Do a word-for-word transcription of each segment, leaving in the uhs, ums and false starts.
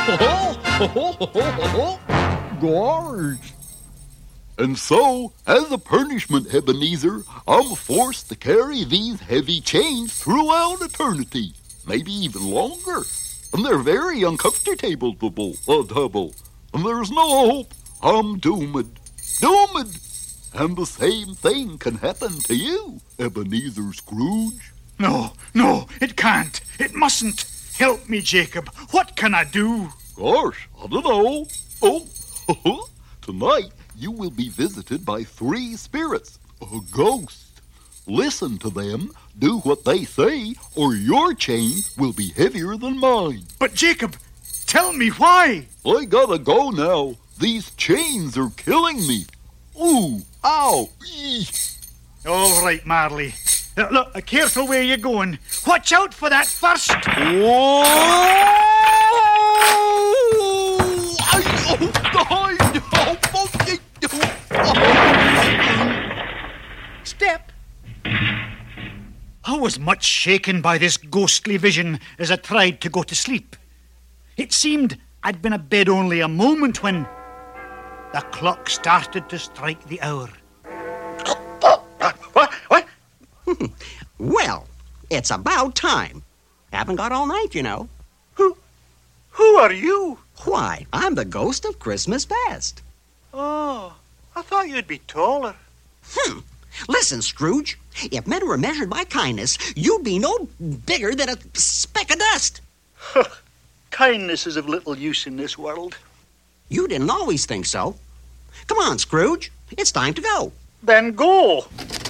Gosh. And so, as a punishment, Ebenezer, I'm forced to carry these heavy chains throughout eternity, maybe even longer. And they're very uncomfortable, uh, double. And there's no hope. I'm doomed. Doomed. And the same thing can happen to you, Ebenezer Scrooge. No, no, it can't. It mustn't. Help me, Jacob. What can I do? Gosh, I don't know. Oh, tonight you will be visited by three spirits, a ghost. Listen to them, do what they say, or your chains will be heavier than mine. But Jacob, tell me why. I gotta go now. These chains are killing me. Ooh, ow, eesh. All right, Marley. Uh, look, uh, careful where you're going. Watch out for that first. Whoa! I, oh, God! Step. I was much shaken by this ghostly vision as I tried to go to sleep. It seemed I'd been abed only a moment when the clock started to strike the hour. What? What? Well, it's about time. Haven't got all night, you know. Who? Who are you? Why, I'm the ghost of Christmas past. Oh, I thought you'd be taller. Hmm. Listen, Scrooge, if men were measured by kindness, you'd be no bigger than a speck of dust. Kindness is of little use in this world. You didn't always think so. Come on, Scrooge. It's time to go. Then go.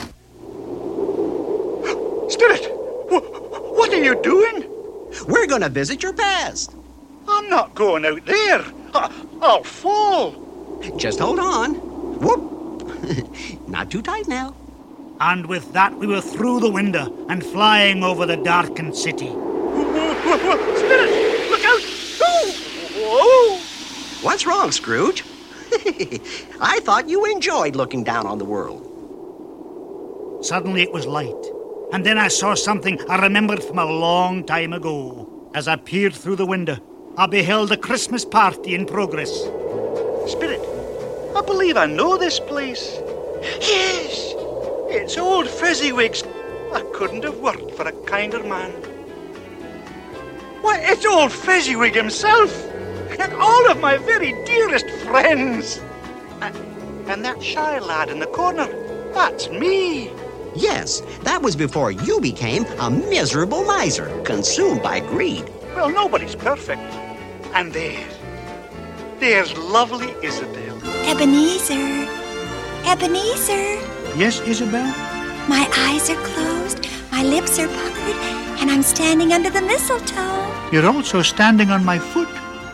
Spirit, wh- what are you doing? We're going to visit your past. I'm not going out there. I- I'll fall. Just hold on. Whoop. Not too tight now. And with that, we were through the window and flying over the darkened city. Spirit, look out! Go! Whoa! What's wrong, Scrooge? I thought you enjoyed looking down on the world. Suddenly it was light, and then I saw something I remembered from a long time ago. As I peered through the window, I beheld a Christmas party in progress. Spirit, I believe I know this place. Yes, it's old Fezziwig's. I couldn't have worked for a kinder man. Why, it's old Fezziwig himself, and all of my very dearest friends. And, and that shy lad in the corner, that's me. Yes, that was before you became a miserable miser, consumed by greed. Well, nobody's perfect. And there, there's lovely Isabel. Ebenezer, Ebenezer. Yes, Isabel? My eyes are closed, my lips are puckered, and I'm standing under the mistletoe. You're also standing on my foot.